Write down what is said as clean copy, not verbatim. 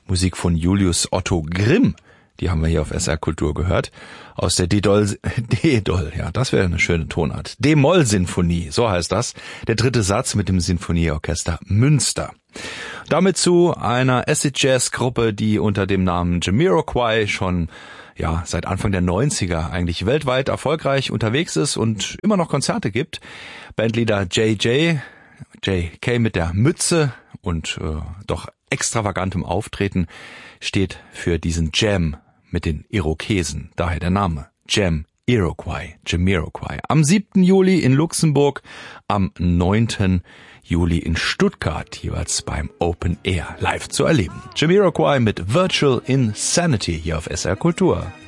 Musik von Julius Otto Grimm. Die haben wir hier auf SR Kultur gehört. Aus der D-Doll, ja, das wäre eine schöne Tonart. D-Moll-Sinfonie, so heißt das. Der dritte Satz mit dem Sinfonieorchester Münster. Damit zu einer Acid-Jazz-Gruppe, die unter dem Namen Jamiroquai schon seit Anfang der 90er eigentlich weltweit erfolgreich unterwegs ist und immer noch Konzerte gibt. Bandleader JK mit der Mütze und doch extravagantem Auftreten steht für diesen Jam mit den Irokesen, daher der Name Jamiroquai. Am 7. Juli in Luxemburg, am 9. Juli in Stuttgart, jeweils beim Open Air live zu erleben. Jamiroquai mit Virtual Insanity hier auf SR Kultur.